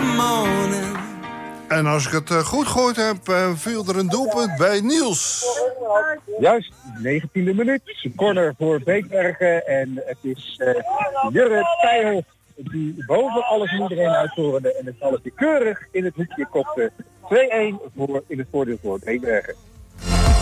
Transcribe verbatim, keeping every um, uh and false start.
morning. En als ik het uh, goed gehoord heb, uh, viel er een doelpunt bij Niels. Juist, negentiende minuut. Corner voor Beekbergen. En het is uh, Jurre Tijl die boven alles en iedereen uitvoerde. En het balletje keurig in het hoekje kopte. twee-een voor, in het voordeel voor Beekbergen.